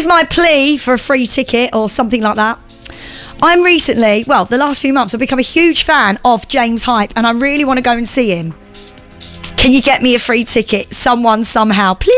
Here's my plea for a free ticket or something like that. I'm recently, well, the last few months, I've become a huge fan of James Hype, and I really want to go and see him. Can you get me a free ticket? Someone, somehow, please.